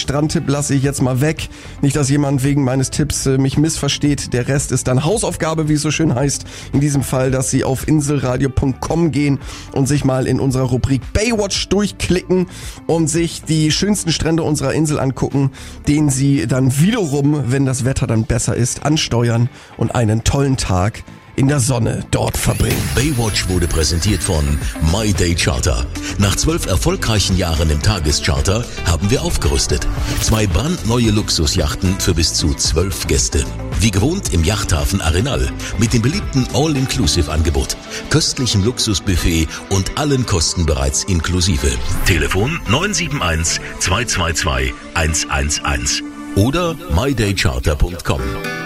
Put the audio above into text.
Strandtipp lasse ich jetzt mal weg. Nicht, dass jemand wegen meines Tipps mich missversteht. Der Rest ist dann Hausaufgabe, wie es so schön heißt. In diesem Fall, dass Sie auf inselradio.com gehen und sich mal in unserer Rubrik Baywatch durchklicken und sich die schönsten Strände unserer Insel angucken, den Sie dann wiederum, wenn das Wetter dann besser ist, ansteuern und einen tollen Tag in der Sonne dort verbringen. Baywatch wurde präsentiert von My Day Charter. Nach 12 erfolgreichen Jahren im Tagescharter haben wir aufgerüstet. 2 brandneue Luxusjachten für bis zu 12 Gäste. Wie gewohnt im Yachthafen Arenal mit dem beliebten All-Inclusive-Angebot, köstlichem Luxusbuffet und allen Kosten bereits inklusive. Telefon 971 222 111 oder mydaycharter.com.